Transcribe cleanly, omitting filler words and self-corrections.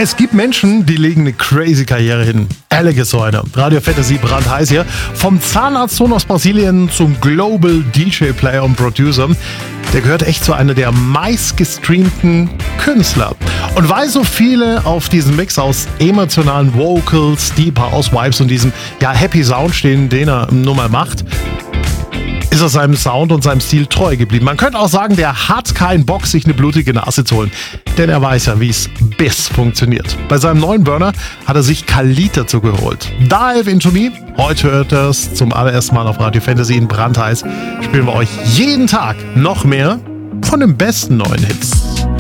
Es gibt Menschen, die legen eine crazy Karriere hin. Alec ist so einer. Radio Fantasy brandheiß hier. Vom Zahnarztsohn aus Brasilien zum Global DJ-Player und Producer. Der gehört echt zu einer der meistgestreamten Künstler. Und weil so viele auf diesen Mix aus emotionalen Vocals, Deep House Vibes und diesem Happy Sound stehen, den er nun mal macht, ist er seinem Sound und seinem Stil treu geblieben. Man könnte auch sagen, der hat keinen Bock, sich eine blutige Nase zu holen. Denn er weiß ja, wie es bis funktioniert. Bei seinem neuen Burner hat er sich Khalid dazu geholt. Dive Into Me, heute hört er es zum allerersten Mal auf Radio Fantasy in brandheiß. Spielen wir euch jeden Tag noch mehr von den besten neuen Hits.